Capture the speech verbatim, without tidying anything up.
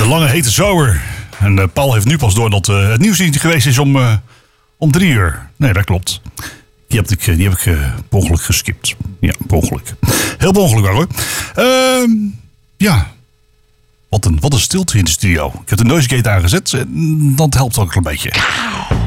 lange hete zomer. En uh, Paul heeft nu pas door dat uh, het nieuws niet geweest is om, uh, om drie uur. Nee, dat klopt. Die heb ik, die heb ik uh, per ongeluk geskipt. Ja, per ongeluk. Heel per ongeluk wel hoor. Uh, ja. Wat een, wat een stilte in de studio. Ik heb de noise gate aangezet. Dat helpt ook een beetje.